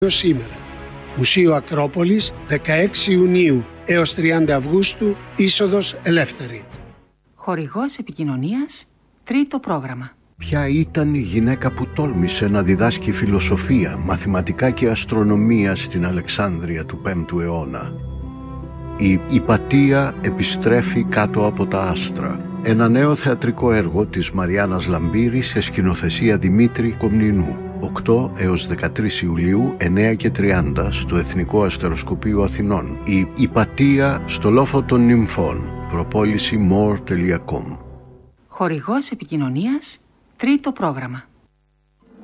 σήμερα. Μουσείο Ακρόπολης, 16 Ιουνίου έως 30 Αυγούστου, είσοδος ελεύθερη. Χορηγός επικοινωνίας, τρίτο πρόγραμμα. Ποια ήταν η γυναίκα που τόλμησε να διδάσκει φιλοσοφία, μαθηματικά και αστρονομία στην Αλεξάνδρεια του 5ου αιώνα? Η Ιπατία επιστρέφει κάτω από τα άστρα. Ένα νέο θεατρικό έργο της Μαριάννας Λαμπύρη σε σκηνοθεσία Δημήτρη Κομνηνού. 8 έως 13 Ιουλίου, 9 και 30 στο Εθνικό Αστεροσκοπείο Αθηνών. Η Ιπατία στο Λόφο των Νυμφών. Προπόληση more.com. Χορηγός επικοινωνίας, τρίτο πρόγραμμα.